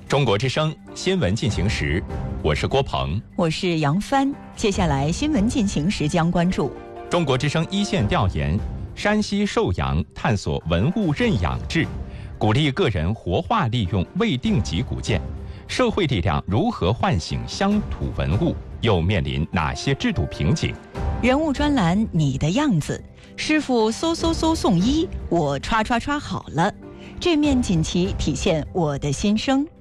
中国之声新闻进行时，我是郭鹏， 我是杨帆。接下来新闻进行时将关注中国之声一线调研：山西寿阳探索文物认养制，鼓励个人活化利用未定级古建，社会力量如何唤醒乡土文物，又面临哪些制度瓶颈？ 人物专栏你的样子，师傅嗖嗖嗖送医，我歘歘歘好了，这面锦旗体现我的心声。